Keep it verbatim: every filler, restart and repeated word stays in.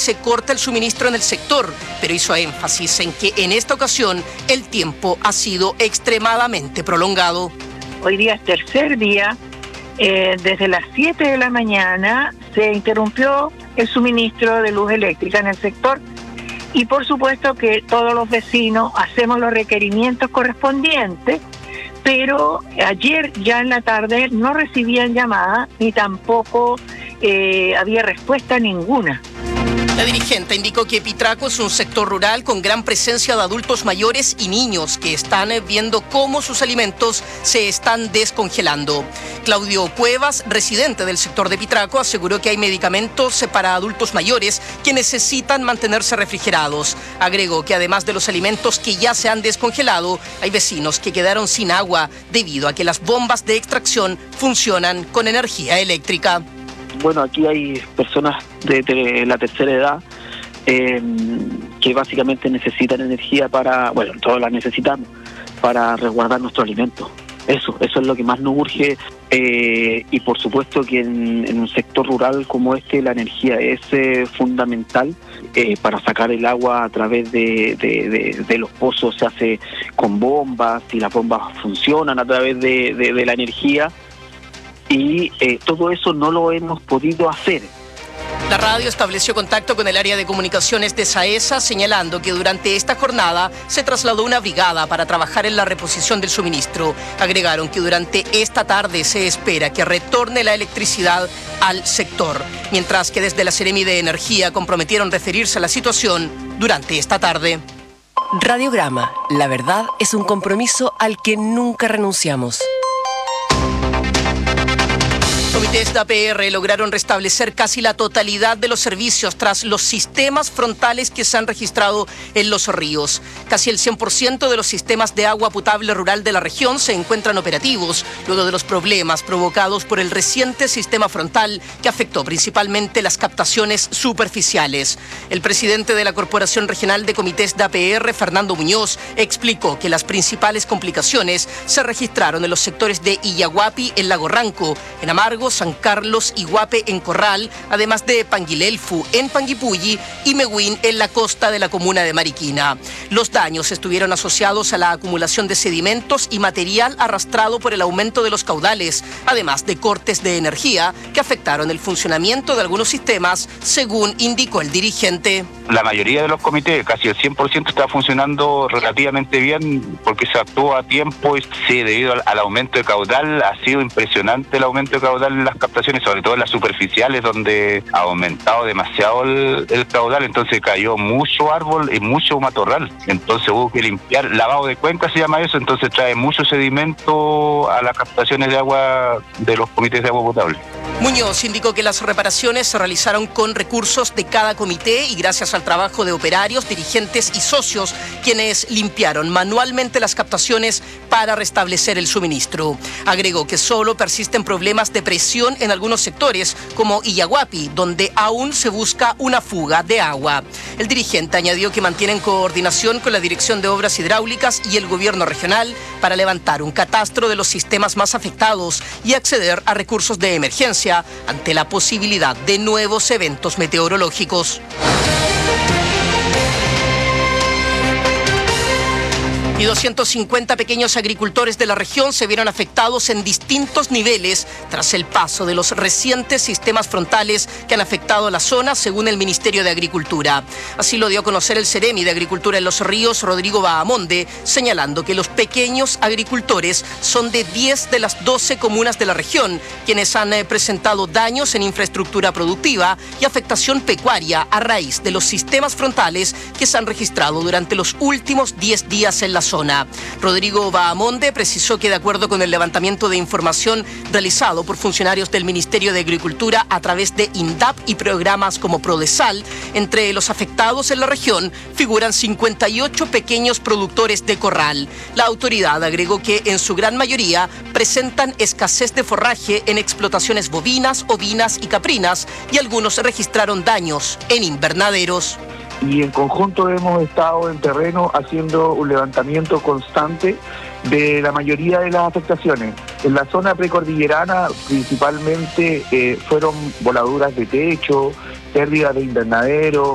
se corta el suministro en el sector, pero hizo énfasis en que en esta ocasión el tiempo ha sido extremadamente prolongado. Hoy día es tercer día, eh, desde las siete de la mañana se interrumpió el suministro de luz eléctrica en el sector y por supuesto que todos los vecinos hacemos los requerimientos correspondientes, pero ayer ya en la tarde no recibían llamadas ni tampoco eh, había respuesta ninguna. La dirigente indicó que Pitraco es un sector rural con gran presencia de adultos mayores y niños que están viendo cómo sus alimentos se están descongelando. Claudio Cuevas, residente del sector de Pitraco, aseguró que hay medicamentos para adultos mayores que necesitan mantenerse refrigerados. Agregó que además de los alimentos que ya se han descongelado, hay vecinos que quedaron sin agua debido a que las bombas de extracción funcionan con energía eléctrica. Bueno, aquí hay personas de, de la tercera edad eh, que básicamente necesitan energía para, bueno, todos la necesitamos, para resguardar nuestro alimento. Eso, eso es lo que más nos urge eh, y por supuesto que en, en un sector rural como este la energía es eh, fundamental eh, para sacar el agua a través de, de, de, de los pozos, se hace con bombas y las bombas funcionan a través de, de, de la energía. Y eh, todo eso no lo hemos podido hacer. La radio estableció contacto con el área de comunicaciones de SAESA, señalando que durante esta jornada se trasladó una brigada para trabajar en la reposición del suministro. Agregaron que durante esta tarde se espera que retorne la electricidad al sector, mientras que desde la Seremi de Energía comprometieron referirse a la situación durante esta tarde. Radiograma, la verdad es un compromiso al que nunca renunciamos. Comités de A P R lograron restablecer casi la totalidad de los servicios tras los sistemas frontales que se han registrado en los ríos. Casi el cien por ciento de los sistemas de agua potable rural de la región se encuentran operativos, luego de los problemas provocados por el reciente sistema frontal que afectó principalmente las captaciones superficiales. El presidente de la Corporación Regional de Comités de A P R, Fernando Muñoz, explicó que las principales complicaciones se registraron en los sectores de Iyaguapi, en Lago Ranco, en Amargo, San Carlos y Guape en Corral, además de Panguilelfu en Panguipulli y Mehuín en la costa de la comuna de Mariquina. Los daños estuvieron asociados a la acumulación de sedimentos y material arrastrado por el aumento de los caudales, además de cortes de energía que afectaron el funcionamiento de algunos sistemas, según indicó el dirigente. La mayoría de los comités, casi el cien por ciento, está funcionando relativamente bien porque se actuó a tiempo y sí, debido al, al aumento de caudal, ha sido impresionante el aumento de caudal en las captaciones, sobre todo en las superficiales, donde ha aumentado demasiado el, el caudal, entonces cayó mucho árbol y mucho matorral, entonces hubo que limpiar, lavado de cuencas se llama eso, entonces trae mucho sedimento a las captaciones de agua de los comités de agua potable. Muñoz indicó que las reparaciones se realizaron con recursos de cada comité y gracias al trabajo de operarios, dirigentes y socios, quienes limpiaron manualmente las captaciones para restablecer el suministro. Agregó que solo persisten problemas de presión en algunos sectores, como Iyaguapi, donde aún se busca una fuga de agua. El dirigente añadió que mantienen coordinación con la Dirección de Obras Hidráulicas y el gobierno regional para levantar un catastro de los sistemas más afectados y acceder a recursos de emergencia ante la posibilidad de nuevos eventos meteorológicos. Y doscientos cincuenta pequeños agricultores de la región se vieron afectados en distintos niveles tras el paso de los recientes sistemas frontales que han afectado a la zona, según el Ministerio de Agricultura. Así lo dio a conocer el Seremi de Agricultura en Los Ríos, Rodrigo Bahamonde, señalando que los pequeños agricultores son de diez de las doce comunas de la región, quienes han eh, presentado daños en infraestructura productiva y afectación pecuaria a raíz de los sistemas frontales que se han registrado durante los últimos diez días en la zona. Rodrigo Bahamonde precisó que de acuerdo con el levantamiento de información realizado por funcionarios del Ministerio de Agricultura a través de INDAP y programas como Prodesal, entre los afectados en la región figuran cincuenta y ocho pequeños productores de corral. La autoridad agregó que en su gran mayoría presentan escasez de forraje en explotaciones bovinas, ovinas y caprinas y algunos registraron daños en invernaderos. Y en conjunto hemos estado en terreno haciendo un levantamiento constante de la mayoría de las afectaciones. En la zona precordillerana principalmente eh, fueron voladuras de techo, pérdidas de invernadero,